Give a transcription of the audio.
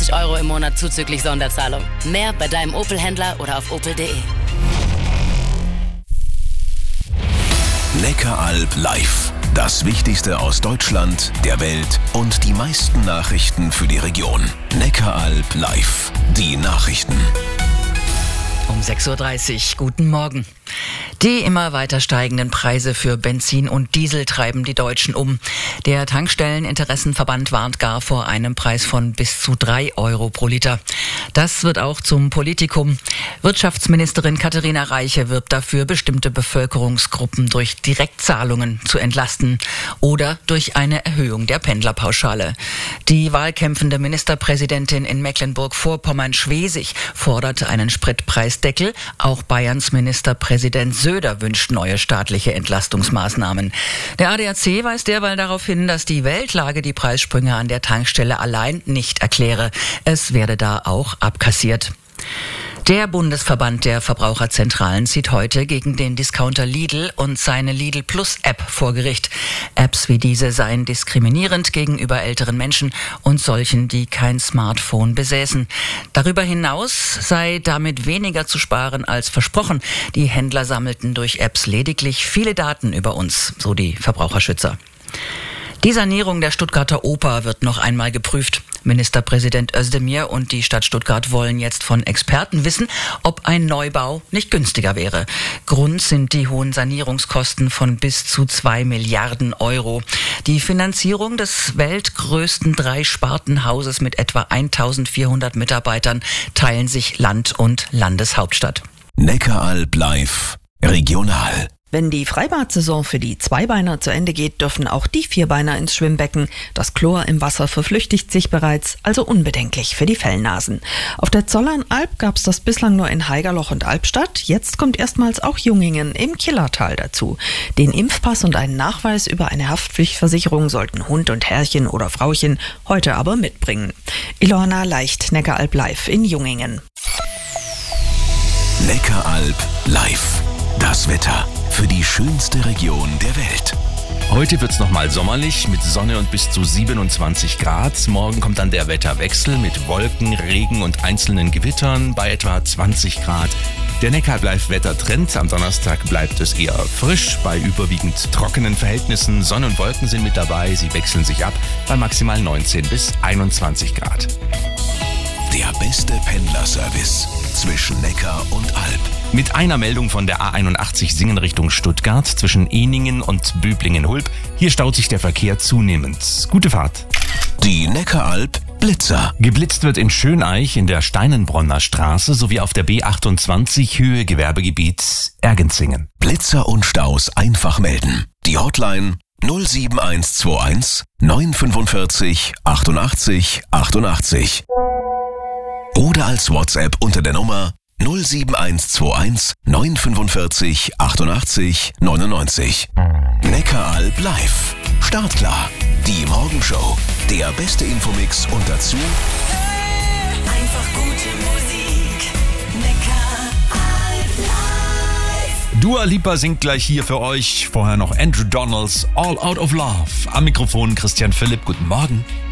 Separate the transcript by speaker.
Speaker 1: 99 € im Monat zuzüglich Sonderzahlung. Mehr bei deinem Opel-Händler oder auf opel.de.
Speaker 2: Neckaralb live. Das Wichtigste aus Deutschland, der Welt und die meisten Nachrichten für die Region. Neckaralb live. Die Nachrichten.
Speaker 3: Um 6.30 Uhr. Guten Morgen. Die immer weiter steigenden Preise für Benzin und Diesel treiben die Deutschen um. Der Tankstelleninteressenverband warnt gar vor einem Preis von bis zu 3 € pro Liter. Das wird auch zum Politikum. Wirtschaftsministerin Katharina Reiche wirbt dafür, bestimmte Bevölkerungsgruppen durch Direktzahlungen zu entlasten oder durch eine Erhöhung der Pendlerpauschale. Die wahlkämpfende Ministerpräsidentin in Mecklenburg-Vorpommern-Schwesig fordert einen Spritpreisdeckel. Auch Bayerns Ministerpräsident Söder wünscht neue staatliche Entlastungsmaßnahmen. Der ADAC weist derweil darauf hin, dass die Weltlage die Preissprünge an der Tankstelle allein nicht erkläre. Es werde da auch abkassiert. Der Bundesverband der Verbraucherzentralen zieht heute gegen den Discounter Lidl und seine Lidl Plus App vor Gericht. Apps wie diese seien diskriminierend gegenüber älteren Menschen und solchen, die kein Smartphone besäßen. Darüber hinaus sei damit weniger zu sparen als versprochen. Die Händler sammelten durch Apps lediglich viele Daten über uns, so die Verbraucherschützer. Die Sanierung der Stuttgarter Oper wird noch einmal geprüft. Ministerpräsident Özdemir und die Stadt Stuttgart wollen jetzt von Experten wissen, ob ein Neubau nicht günstiger wäre. Grund sind die hohen Sanierungskosten von bis zu 2 Milliarden €. Die Finanzierung des weltgrößten 3-Sparten-Hauses mit etwa 1400 Mitarbeitern teilen sich Land und Landeshauptstadt.
Speaker 2: Neckaralb live. Regional.
Speaker 4: Wenn die Freibad-Saison für die Zweibeiner zu Ende geht, dürfen auch die Vierbeiner ins Schwimmbecken. Das Chlor im Wasser verflüchtigt sich bereits, also unbedenklich für die Fellnasen. Auf der Zollernalb gab es das bislang nur in Haigerloch und Albstadt. Jetzt kommt erstmals auch Jungingen im Killertal dazu. Den Impfpass und einen Nachweis über eine Haftpflichtversicherung sollten Hund und Herrchen oder Frauchen heute aber mitbringen. Ilona Leicht, Neckaralb live in Jungingen.
Speaker 2: Neckaralb live. Das Wetter für die schönste Region der Welt.
Speaker 5: Heute wird's nochmal sommerlich mit Sonne und bis zu 27 Grad. Morgen kommt dann der Wetterwechsel mit Wolken, Regen und einzelnen Gewittern bei etwa 20 Grad. Der Neckaralb-Wettertrend. Am Donnerstag bleibt es eher frisch bei überwiegend trockenen Verhältnissen. Sonne und Wolken sind mit dabei. Sie wechseln sich ab bei maximal 19 bis 21 Grad.
Speaker 2: Der beste Pendlerservice zwischen Neckar und Alb.
Speaker 5: Mit einer Meldung von der A81 Singen Richtung Stuttgart zwischen Ehningen und Böblingen-Hulb. Hier staut sich der Verkehr zunehmend. Gute Fahrt.
Speaker 2: Die Neckaralb Blitzer.
Speaker 5: Geblitzt wird in Schöneich in der Steinenbronner Straße sowie auf der B28 Höhe Gewerbegebiet Ergenzingen.
Speaker 2: Blitzer und Staus einfach melden. Die Hotline 07121 945 88 88. Oder als WhatsApp unter der Nummer 07121 945 88 99. Neckaralb live. Startklar. Die Morgenshow. Der beste Infomix und dazu
Speaker 6: einfach gute Musik. Neckaralb live.
Speaker 5: Dua Lipa singt gleich hier für euch. Vorher noch Andrew Donalds, All Out of Love. Am Mikrofon Christian Philipp. Guten Morgen.